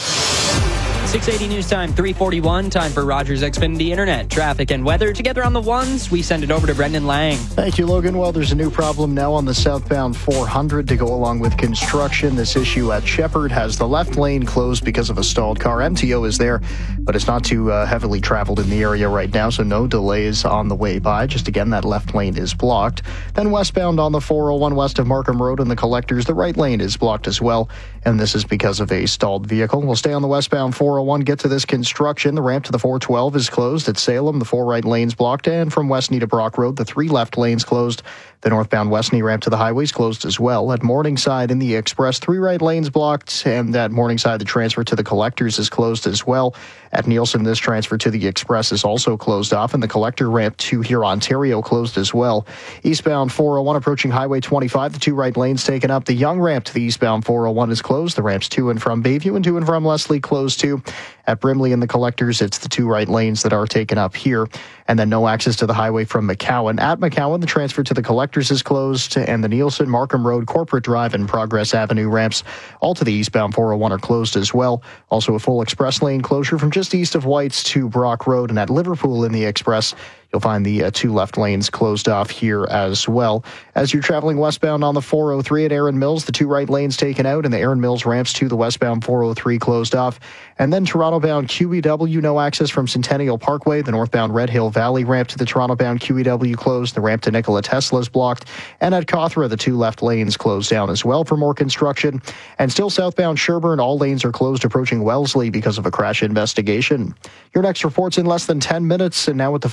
six eighty News Time, three forty-one. Time for Rogers Xfinity Internet. Traffic and weather together on the ones. We send it over to Brendan Lang. Thank you, Logan. Well, there's a new problem now on the southbound four hundred to go along with construction. This issue at Shepherd has the left lane closed because of a stalled car. M T O is there, but it's not too uh, heavily traveled in the area right now, so no delays on the way by. Just again, that left lane is blocked. Then westbound on the four oh one west of Markham Road and the Collectors, the right lane is blocked as well, and this is because of a stalled vehicle. We'll stay on the westbound four oh one, get to this construction. The ramp to the four twelve is closed at Salem. The four right lanes blocked, and from Westney to Brock Road, the three left lanes closed. The northbound Westney ramp to the highways closed as well. At Morningside in the Express, three right lanes blocked, and at Morningside, the transfer to the Collectors is closed as well. At Nielsen, this transfer to the Express is also closed off, and the Collector ramp to here Ontario closed as well. Eastbound four oh one approaching Highway twenty-five, the two right lanes taken up. The Young ramp to the eastbound four oh one is closed. The ramps to and from Bayview and to and from Leslie closed too. At Brimley and the Collectors, it's the two right lanes that are taken up here. And then no access to the highway from McCowan. At McCowan, the transfer to the Collectors is closed, and the Nielsen, Markham Road, Corporate Drive, and Progress Avenue ramps all to the eastbound four oh one are closed as well. Also a full express lane closure from just east of White's to Brock Road, and at Liverpool in the Express, you'll find the uh, two left lanes closed off here as well. As you're traveling westbound on the four oh three at Erin Mills, the two right lanes taken out, and the Erin Mills ramps to the westbound four oh three closed off. And then Toronto-bound Q E W, no access from Centennial Parkway. The northbound Red Hill Valley ramp to the Toronto-bound Q E W closed. The ramp to Nikola Tesla is blocked. And at Cawthra, the two left lanes closed down as well for more construction. And still southbound Sherbourne, all lanes are closed approaching Wellesley because of a crash investigation. Your next report's in less than ten minutes, and now with the forecast,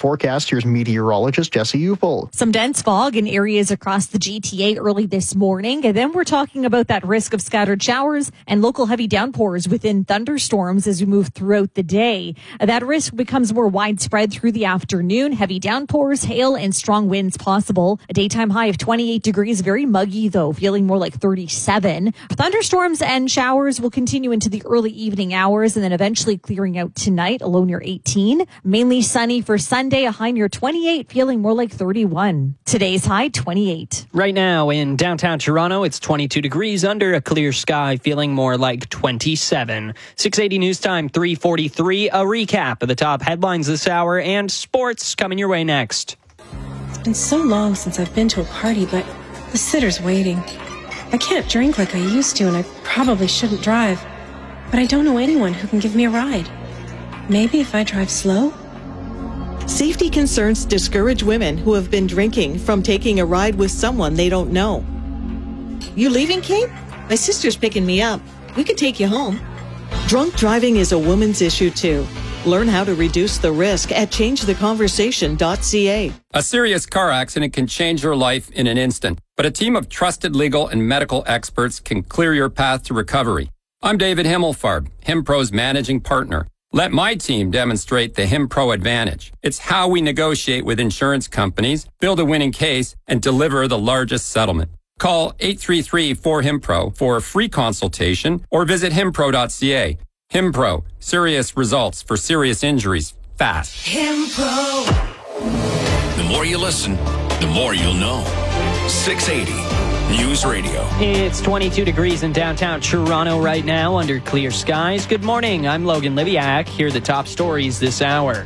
next. Here's meteorologist Jesse Upel. Some dense fog in areas across the G T A early this morning. And then we're talking about that risk of scattered showers and local heavy downpours within thunderstorms as we move throughout the day. That risk becomes more widespread through the afternoon. Heavy downpours, hail, and strong winds possible. A daytime high of twenty-eight degrees. Very muggy, though, feeling more like thirty-seven. Thunderstorms and showers will continue into the early evening hours and then eventually clearing out tonight, a low near eighteen. Mainly sunny for Sunday, a high near twenty-eight, feeling more like thirty-one. Today's high, twenty-eight. Right now in downtown Toronto, it's twenty-two degrees under a clear sky, feeling more like twenty-seven. six eighty News Time, three forty-three. A recap of the top headlines this hour and sports coming your way next. It's been so long since I've been to a party, but the sitter's waiting. I can't drink like I used to, and I probably shouldn't drive. But I don't know anyone who can give me a ride. Maybe if I drive slow? Safety concerns discourage women who have been drinking from taking a ride with someone they don't know. You leaving, Kate? My sister's picking me up. We could take you home. Drunk driving is a woman's issue, too. Learn how to reduce the risk at change the conversation dot c a. A serious car accident can change your life in an instant, but a team of trusted legal and medical experts can clear your path to recovery. I'm David Himmelfarb, HimPro's managing partner. Let my team demonstrate the HimPro advantage. It's how we negotiate with insurance companies, build a winning case, and deliver the largest settlement. Call eight three three, four, HIMPRO for a free consultation or visit himpro dot c a. HimPro, serious results for serious injuries, fast. HimPro. The more you listen, the more you'll know. six eighty News Radio. It's twenty-two degrees in downtown Toronto right now under clear skies. Good morning. I'm Logan Liviak. Here are the top stories this hour.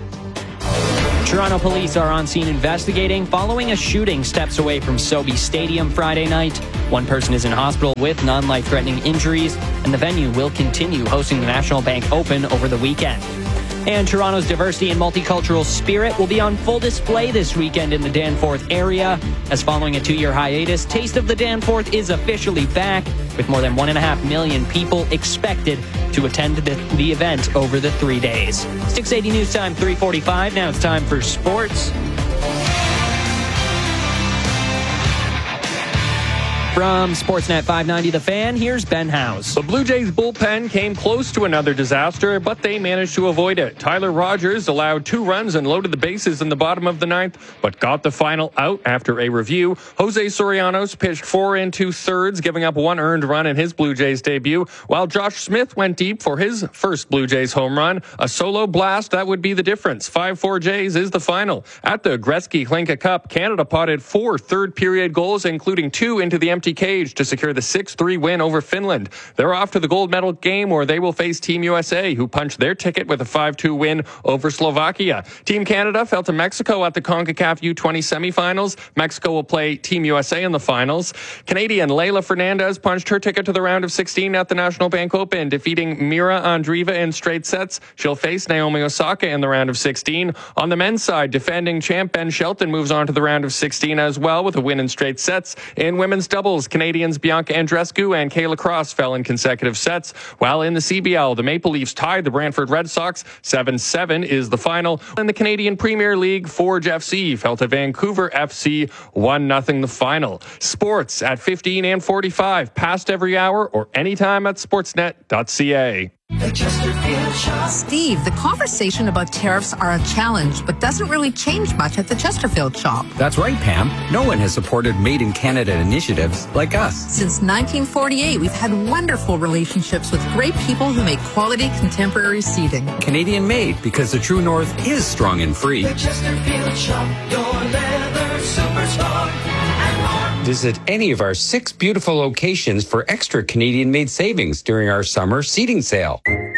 Toronto police are on scene investigating following a shooting steps away from Sobeys Stadium Friday night. One person is in hospital with non-life-threatening injuries, and the venue will continue hosting the National Bank Open over the weekend. And Toronto's diversity and multicultural spirit will be on full display this weekend in the Danforth area. As following a two-year hiatus, Taste of the Danforth is officially back, with more than one and a half million people expected to attend the, the event over the three days. six eighty News Time, three forty-five. Now it's time for sports. From Sportsnet five ninety The Fan, here's Ben House. The Blue Jays bullpen came close to another disaster, but they managed to avoid it. Tyler Rogers allowed two runs and loaded the bases in the bottom of the ninth, but got the final out after a review. Jose Sorianos pitched four and two thirds, giving up one earned run in his Blue Jays debut, while Josh Smith went deep for his first Blue Jays home run. A solo blast, that would be the difference. five four Jays is the final. At the Gretzky Hlinka Cup, Canada potted four third-period goals, including two into the empty cage to secure the six three win over Finland. They're off to the gold medal game where they will face Team U S A, who punched their ticket with a five two win over Slovakia. Team Canada fell to Mexico at the CONCACAF U twenty semifinals. Mexico will play Team U S A in the finals. Canadian Leylah Fernandez punched her ticket to the round of sixteen at the National Bank Open, defeating Mira Andreeva in straight sets. She'll face Naomi Osaka in the round of sixteen. On the men's side, defending champ Ben Shelton moves on to the round of sixteen as well with a win in straight sets. In women's doubles, Canadians Bianca Andreescu and Kayla Cross fell in consecutive sets, while in the C B L, the Maple Leafs tied the Brantford Red Sox. seven seven is the final. In the Canadian Premier League, Forge F C fell to Vancouver F C, one nothing the final. Sports at fifteen and forty-five, past every hour or anytime at sportsnet dot c a. The Chesterfield Shop. Steve, the conversation about tariffs are a challenge, but doesn't really change much at the Chesterfield Shop. That's right, Pam. No one has supported Made in Canada initiatives like us. Since nineteen forty-eight, we've had wonderful relationships with great people who make quality contemporary seating. Canadian made, because the true north is strong and free. The Chesterfield Shop, your leather superstar. Visit any of our six beautiful locations for extra Canadian-made savings during our summer seating sale.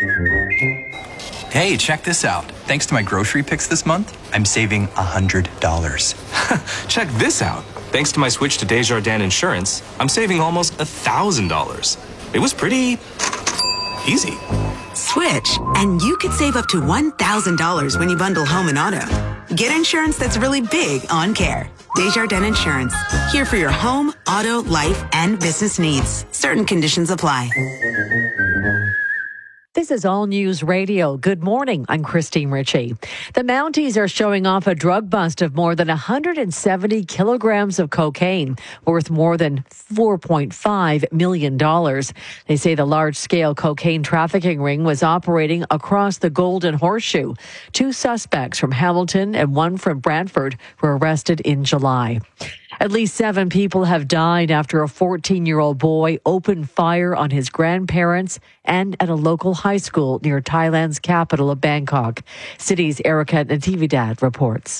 Hey, check this out. Thanks to my grocery picks this month, I'm saving one hundred dollars. Check this out. Thanks to my switch to Desjardins Insurance, I'm saving almost one thousand dollars. It was pretty easy. Switch, and you could save up to one thousand dollars when you bundle home and auto. Get insurance that's really big on care. Desjardins Insurance, here for your home, auto, life, and business needs. Certain conditions apply. This This is All News Radio. Good morning. I'm Christine Ritchie. The Mounties are showing off a drug bust of more than one hundred seventy kilograms of cocaine, worth more than four point five million dollars. They say the large-scale cocaine trafficking ring was operating across the Golden Horseshoe. Two suspects from Hamilton and one from Brantford were arrested in July. At least seven people have died after a fourteen-year-old boy opened fire on his grandparents and at a local high school near Thailand's capital of Bangkok. City's Erica Natividad reports.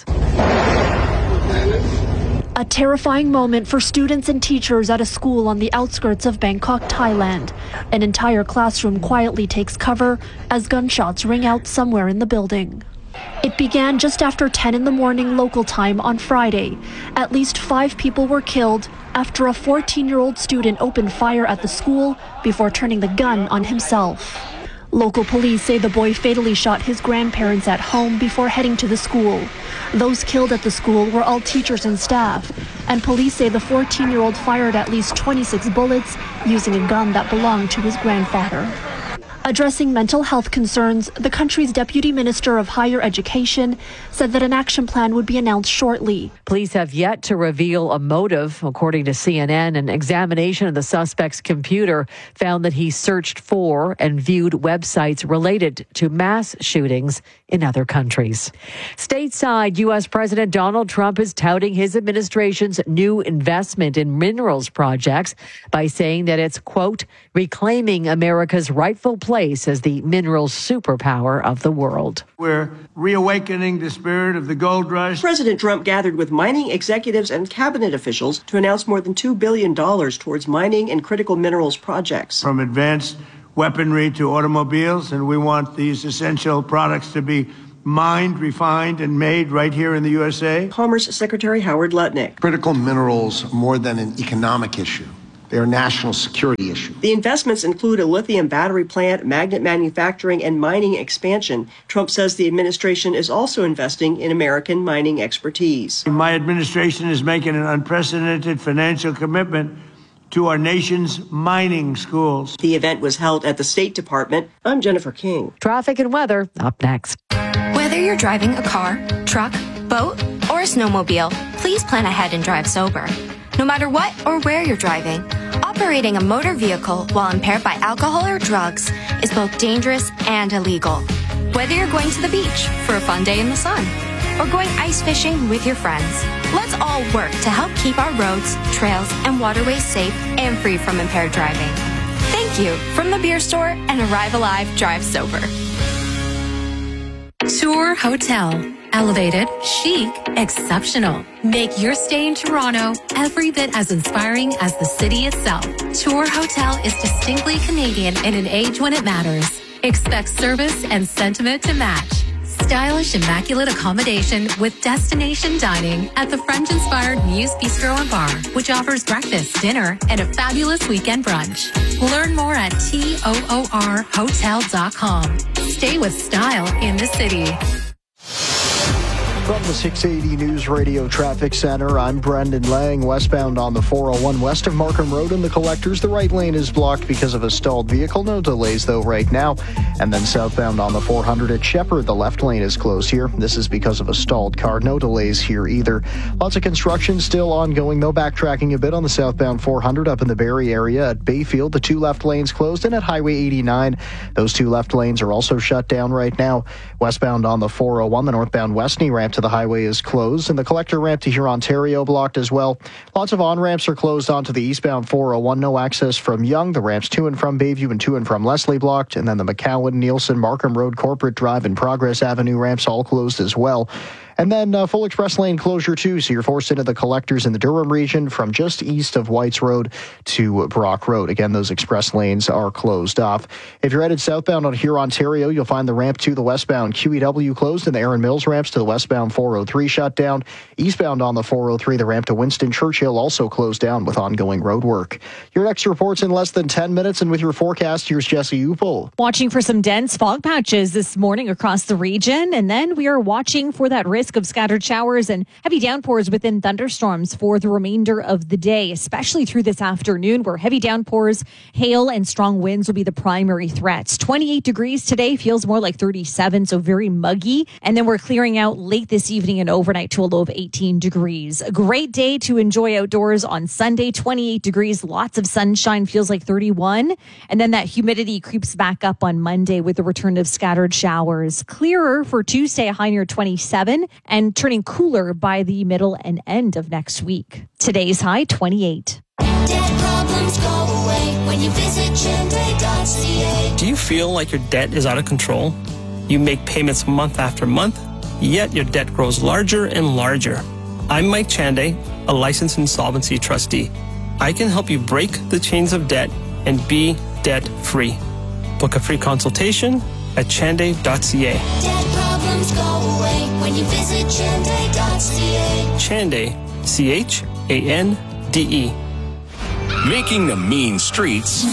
A terrifying moment for students and teachers at a school on the outskirts of Bangkok, Thailand. An entire classroom quietly takes cover as gunshots ring out somewhere in the building. It began just after ten in the morning local time on Friday. At least five people were killed after a fourteen-year-old student opened fire at the school before turning the gun on himself. Local police say the boy fatally shot his grandparents at home before heading to the school. Those killed at the school were all teachers and staff, and police say the fourteen-year-old fired at least twenty-six bullets using a gun that belonged to his grandfather. Addressing mental health concerns, the country's Deputy Minister of Higher Education said that an action plan would be announced shortly. Police have yet to reveal a motive. According to C N N, an examination of the suspect's computer found that he searched for and viewed websites related to mass shootings in other countries. Stateside, U S. President Donald Trump is touting his administration's new investment in minerals projects by saying that it's, quote, reclaiming America's rightful place as the minerals superpower of the world. We're reawakening the spirit of the gold rush. President Trump gathered with mining executives and cabinet officials to announce more than two billion dollars towards mining and critical minerals projects. From advanced weaponry to automobiles, and we want these essential products to be mined, refined, and made right here in the U S A. Commerce Secretary Howard Lutnick. Critical minerals are more than an economic issue. They're a national security issue. The investments include a lithium battery plant, magnet manufacturing, and mining expansion. Trump says the administration is also investing in American mining expertise. My administration is making an unprecedented financial commitment to our nation's mining schools. The event was held at the State Department. I'm Jennifer King. Traffic and weather up next. Whether you're driving a car, truck, boat, or a snowmobile, please plan ahead and drive sober. No matter what or where you're driving, operating a motor vehicle while impaired by alcohol or drugs is both dangerous and illegal. Whether you're going to the beach for a fun day in the sun or going ice fishing with your friends, let's all work to help keep our roads, trails, and waterways safe and free from impaired driving. Thank you from the Beer Store and Arrive Alive Drive Sober. Tour Hotel. Elevated, chic, exceptional. Make your stay in Toronto every bit as inspiring as the city itself. Tour Hotel is distinctly Canadian in an age when it matters. Expect service and sentiment to match. Stylish, immaculate accommodation with destination dining at the French-inspired Muse Bistro and Bar, which offers breakfast, dinner, and a fabulous weekend brunch. Learn more at toor hotel dot com. Stay with style in the city. From the six eighty News Radio Traffic Center, I'm Brendan Lang. Westbound on the four oh one west of Markham Road in the Collectors. The right lane is blocked because of a stalled vehicle. No delays, though, right now. And then southbound on the four hundred at Shepherd, the left lane is closed here. This is because of a stalled car. No delays here either. Lots of construction still ongoing, though. Backtracking a bit on the southbound four hundred up in the Barrie area at Bayfield. The two left lanes closed. And at Highway eighty-nine, those two left lanes are also shut down right now. Westbound on the four oh one, the northbound Westney ramp to the highway is closed, and the collector ramp to Huron, Ontario blocked as well. Lots of on-ramps are closed onto the eastbound four oh one. No access from Yonge. The ramps to and from Bayview and to and from Leslie blocked, and then the McCowan, Nielsen, Markham Road, Corporate Drive, and Progress Avenue ramps all closed as well. And then uh, full express lane closure, too, so you're forced into the collectors in the Durham region from just east of Whites Road to Brock Road. Again, those express lanes are closed off. If you're headed southbound on Huron, Ontario, you'll find the ramp to the westbound Q E W closed and the Erin Mills ramps to the westbound four oh three shut down. Eastbound on the four oh three, the ramp to Winston Churchill also closed down with ongoing road work. Your next report's in less than ten minutes, and with your forecast, here's Jesse Upel. Watching for some dense fog patches this morning across the region, and then we are watching for that risk risk of scattered showers and heavy downpours within thunderstorms for the remainder of the day, especially through this afternoon, where heavy downpours, hail, and strong winds will be the primary threats. twenty-eight degrees today, feels more like thirty-seven, so very muggy. And then we're clearing out late this evening and overnight to a low of eighteen degrees. A great day to enjoy outdoors on Sunday, twenty-eight degrees, lots of sunshine, feels like thirty-one. And then that humidity creeps back up on Monday with the return of scattered showers. Clearer for Tuesday, a high near twenty-seven, and turning cooler by the middle and end of next week. Today's high, twenty-eight. Debt problems go away when you visit chande dot c a. Do you feel like your debt is out of control? You make payments month after month, yet your debt grows larger and larger. I'm Mike Chande, a licensed insolvency trustee. I can help you break the chains of debt and be debt-free. Book a free consultation at chande dot c a. Debt problems go away when you visit chande dot c a. Chande, C H A N D E. Making the mean streets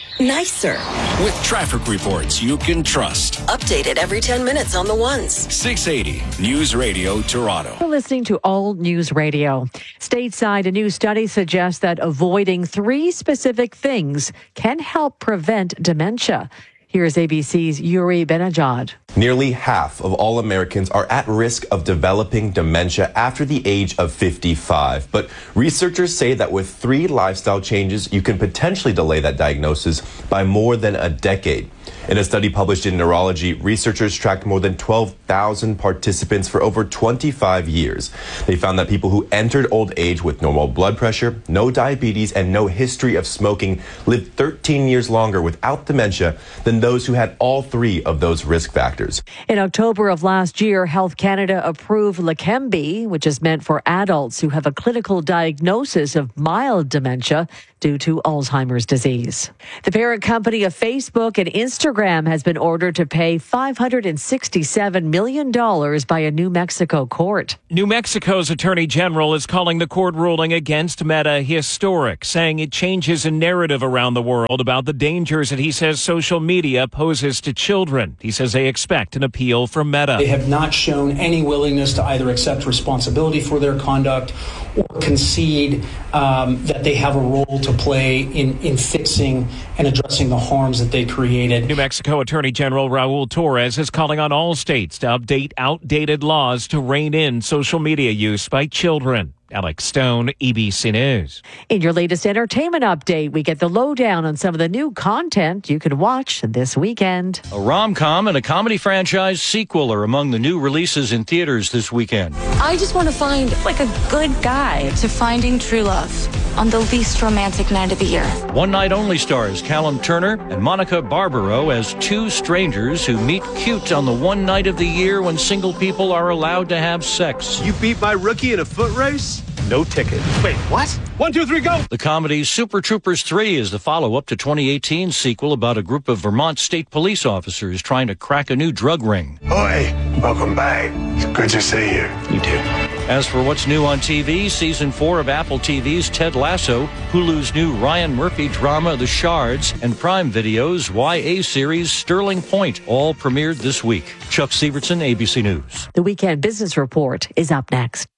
nicer with traffic reports you can trust. Updated every ten minutes on the ones. six eighty News Radio Toronto. You're listening to All News Radio. Stateside, a new study suggests that avoiding three specific things can help prevent dementia. Here's A B C's Yuri Benajad. Nearly half of all Americans are at risk of developing dementia after the age of fifty-five. But researchers say that with three lifestyle changes, you can potentially delay that diagnosis by more than a decade. In a study published in Neurology, researchers tracked more than twelve thousand participants for over twenty-five years. They found that people who entered old age with normal blood pressure, no diabetes, and no history of smoking lived thirteen years longer without dementia than those who had all three of those risk factors. In October of last year, Health Canada approved Leqembi, which is meant for adults who have a clinical diagnosis of mild dementia due to Alzheimer's disease. The parent company of Facebook and Instagram has been ordered to pay five hundred sixty-seven million dollars by a New Mexico court. New Mexico's Attorney General is calling the court ruling against Meta historic, saying it changes a narrative around the world about the dangers that he says social media poses to children. He says they expect an appeal from Meta. They have not shown any willingness to either accept responsibility for their conduct or concede um, that they have a role to play in, in fixing and addressing the harms that they created. New Mexico Attorney General Raul Torres is calling on all states to update outdated laws to rein in social media use by children. Alex Stone, A B C News. In your latest entertainment update, we get the lowdown on some of the new content you can watch this weekend. A rom-com and a comedy franchise sequel are among the new releases in theaters this weekend. I just want to find like a good guy to finding true love on the least romantic night of the year. One Night Only stars Callum Turner and Monica Barbaro as two strangers who meet cute on the one night of the year when single people are allowed to have sex. You beat my rookie in a foot race? No ticket. Wait, what? One, two, three, go! The comedy Super Troopers three is the follow-up to twenty eighteen's sequel about a group of Vermont state police officers trying to crack a new drug ring. Oi, welcome back. It's good to see you. You too. As for what's new on T V, season four of Apple T V's Ted Lasso, Hulu's new Ryan Murphy drama The Shards, and Prime Video's Y A series Sterling Point all premiered this week. Chuck Sievertson, A B C News. The Weekend Business Report is up next.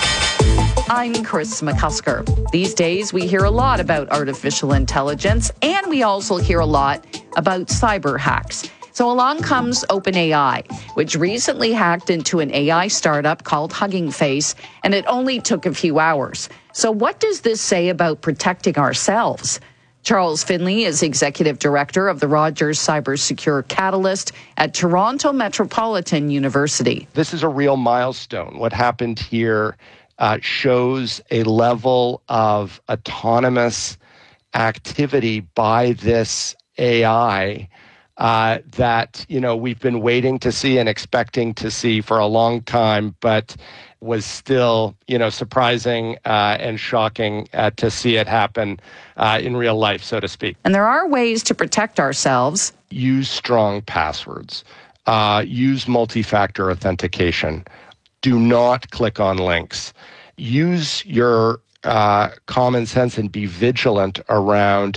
I'm Chris McCusker. These days, we hear a lot about artificial intelligence, and we also hear a lot about cyber hacks. So along comes OpenAI, which recently hacked into an A I startup called Hugging Face, and it only took a few hours. So what does this say about protecting ourselves? Charles Finley is Executive Director of the Rogers Cybersecure Catalyst at Toronto Metropolitan University. This is a real milestone. What happened here Uh, shows a level of autonomous activity by this A I uh, that, you know, we've been waiting to see and expecting to see for a long time, but was still, you know, surprising uh, and shocking uh, to see it happen uh, in real life, so to speak. And there are ways to protect ourselves. Use strong passwords. Uh, use multi-factor authentication. Do not click on links. Use your uh, common sense and be vigilant around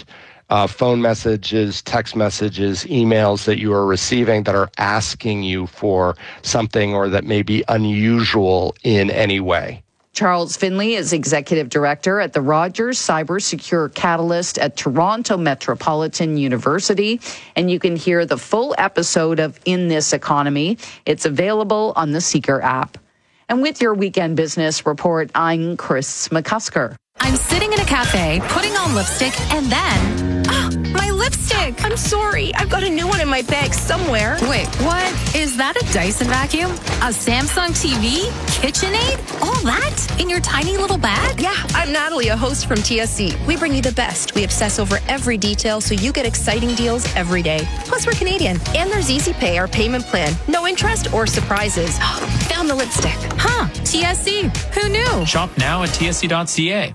uh, phone messages, text messages, emails that you are receiving that are asking you for something or that may be unusual in any way. Charles Finley is Executive Director at the Rogers Cyber Secure Catalyst at Toronto Metropolitan University. And you can hear the full episode of In This Economy. It's available on the Seeker app. And with your weekend business report, I'm Chris McCusker. I'm sitting in a cafe, putting on lipstick, and then... Oh, my lipstick! I'm sorry. I've got a new one in my bag somewhere. Wait, what? Is that a Dyson vacuum? A Samsung T V? KitchenAid? All that? In your tiny little bag? Yeah, I'm Natalie, a host from T S C. We bring you the best. We obsess over every detail so you get exciting deals every day. Plus, we're Canadian. And there's Easy Pay, our payment plan. No interest or surprises. Found the lipstick. Huh, T S C. Who knew? Shop now at T S C dot C A.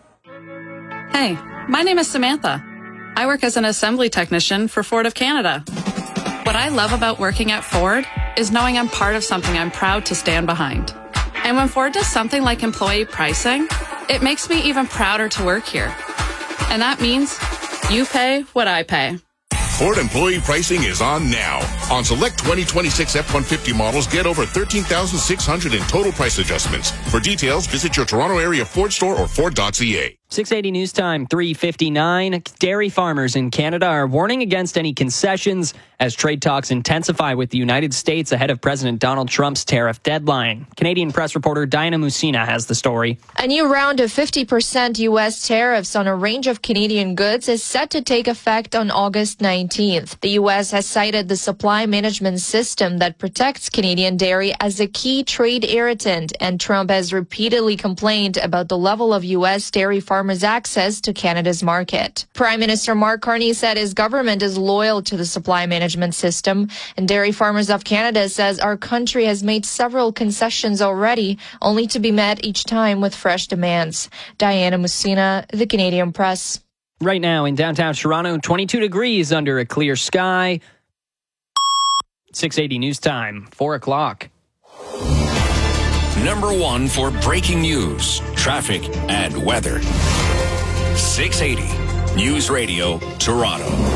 Hey, my name is Samantha. I work as an assembly technician for Ford of Canada. What I love about working at Ford is knowing I'm part of something I'm proud to stand behind. And when Ford does something like employee pricing, it makes me even prouder to work here. And that means you pay what I pay. Ford employee pricing is on now. On select twenty twenty-six F one fifty models, get over thirteen thousand six hundred dollars in total price adjustments. For details, visit your Toronto area Ford store or Ford dot C A. six eighty News Time, three fifty-nine. Dairy farmers in Canada are warning against any concessions as trade talks intensify with the United States ahead of President Donald Trump's tariff deadline. Canadian press reporter Diana Musina has the story. A new round of fifty percent U S tariffs on a range of Canadian goods is set to take effect on August nineteenth. The U S has cited the supply management system that protects Canadian dairy as a key trade irritant, and Trump has repeatedly complained about the level of U S dairy farmers' access to Canada's market. Prime Minister Mark Carney said his government is loyal to the supply management system, and Dairy Farmers of Canada says our country has made several concessions already, only to be met each time with fresh demands. Diana Musina, The Canadian Press. Right now in downtown Toronto, twenty-two degrees under a clear sky. six eighty News Time, four o'clock. Number one for breaking news, traffic, and weather. six eighty News Radio, Toronto.